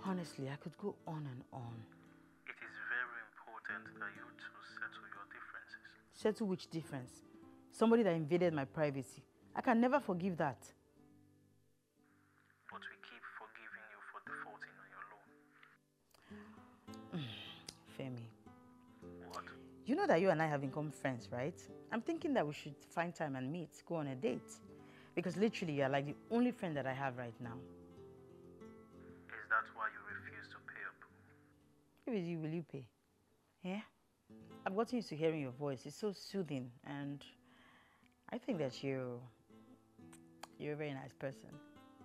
Honestly, I could go on and on. It is very important that you two settle your differences. Settle which difference? Somebody that invaded my privacy. I can never forgive that. But we keep forgiving you for defaulting on your loan. Femi. What? You know that you and I have become friends, right? I'm thinking that we should find time and meet, go on a date. Because literally, you're like the only friend that I have right now. Is that why you refuse to pay up? Will you pay? Yeah? I've gotten used to hearing your voice. It's so soothing, and I think that you're a very nice person.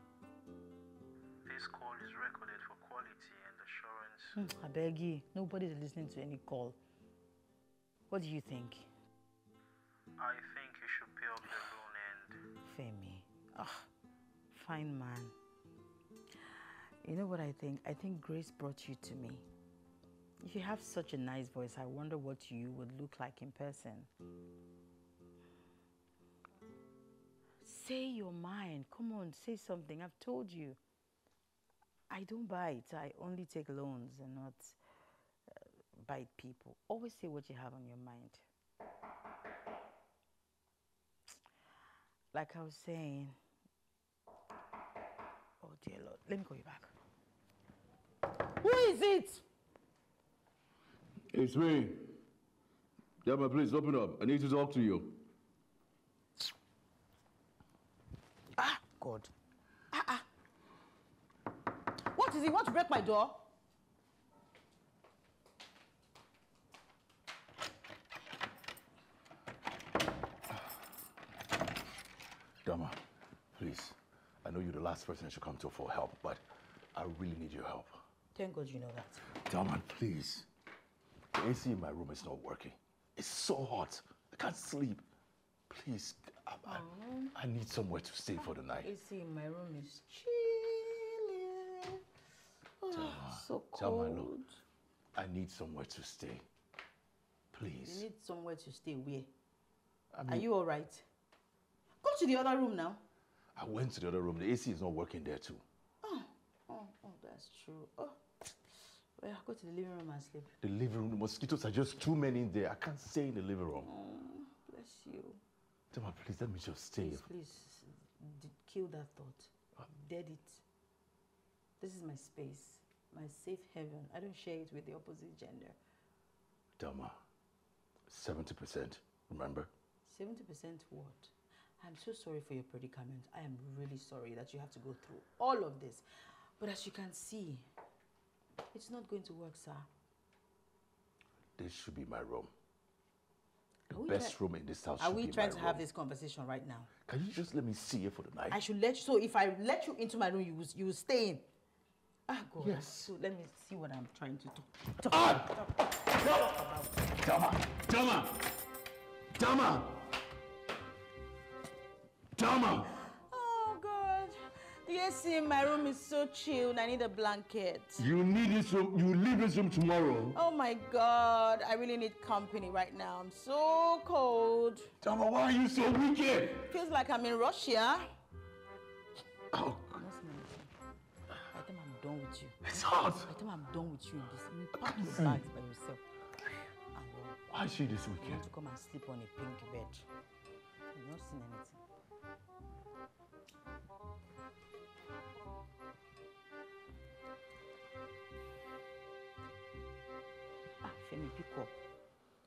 This call is recorded for quality and assurance. I beg you, nobody's listening to any call. What do you think? I think you should pay off the loan and... Femi. Fine man. You know what I think? I think Grace brought you to me. If you have such a nice voice, I wonder what you would look like in person. Say your mind. Come on, say something. I've told you. I don't bite. I only take loans and not bite people. Always say what you have on your mind. Like I was saying... Oh dear Lord, let me call you back. Who is it? It's me. Dama, please open up. I need to talk to you. God. What is it? You want to break my door? Dama, please. I know you're the last person I should come to for help, but I really need your help. Thank God you know that. Dama, please. The AC in my room is not working. It's so hot. I can't sleep. Please, I need somewhere to stay for the night. AC in my room is chilly. Dama, So cold. Dama, look. I need somewhere to stay. Please. You need somewhere to stay where? I mean, are you all right? Go to the other room now. I went to the other room. The AC is not working there too. Oh, that's true. Oh, well, go to the living room and sleep. The living room, the mosquitoes are just too many in there. I can't stay in the living room. Bless you. Dama, please, let me just stay. Please, kill that thought. Dead it. This is my space, my safe haven. I don't share it with the opposite gender. Dama, 70%, remember? 70% what? I'm so sorry for your predicament. I am really sorry that you have to go through all of this. But as you can see, it's not going to work, sir. This should be my room. The best room in this house should be my room. Are we trying to have this conversation right now? Can you just let me see it for the night? I should let you. So if I let you into my room, you will stay in. God. Yes. So let me see what I'm trying to talk about. Dama! Oh, God. The AC in my room is so chilled. I need a blanket. You need this room. You leave this room tomorrow. Oh, my God. I really need company right now. I'm so cold. Dama, why are you so wicked? Feels like I'm in Russia. Oh, I think I'm done with you. It's hot. I think I'm done with you in this. You pack your bags by yourself. And why is she this you want wicked? to come and sleep on a pink bed. You've not seen anything. Femi, pick up.